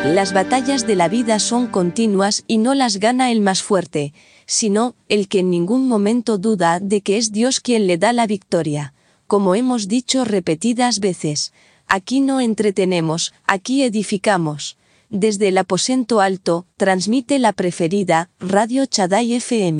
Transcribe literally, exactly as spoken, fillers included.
Las batallas de la vida son continuas y no las gana el más fuerte, sino el que en ningún momento duda de que es Dios quien le da la victoria. Como hemos dicho repetidas veces, aquí no entretenemos, aquí edificamos. Desde el aposento alto, transmite la preferida, Radio Shaddai F M.